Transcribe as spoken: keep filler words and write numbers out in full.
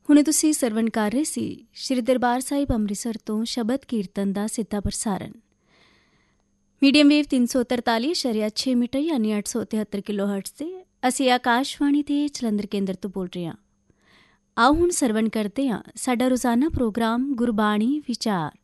ਹੁਣੇ ਤੁਸੀਂ ਸਰਵਣ ਕਰ ਰਹੇ ਸੀ ਸ਼੍ਰੀ ਦਰਬਾਰ ਸਾਹਿਬ ਅੰਮ੍ਰਿਤਸਰ ਤੋਂ ਸ਼ਬਦ ਕੀਰਤਨ ਦਾ ਸਿੱਧਾ ਪ੍ਰਸਾਰਣ ਮੀਡੀਅਮ ਵੇਵ ਤਿੰਨ ਸੌ ਤਰਤਾਲੀ ਸ਼ਰਿਆ ਛੇ ਮੀਟਰ ਯਾਨੀ ਅੱਠ ਸੌ ਤਿਹੱਤਰ ਕਿਲੋ ਹਰਟਜ਼ 'ਤੇ ਅਸੀਂ ਆਕਾਸ਼ਵਾਣੀ ਦੇ ਜਲੰਧਰ ਕੇਂਦਰ ਤੋਂ ਬੋਲ ਰਹੇ ਹਾਂ। ਆਓ ਹੁਣ ਸਰਵਣ ਕਰਦੇ ਹਾਂ ਸਾਡਾ ਰੋਜ਼ਾਨਾ ਪ੍ਰੋਗਰਾਮ ਗੁਰਬਾਣੀ ਵਿਚਾਰ।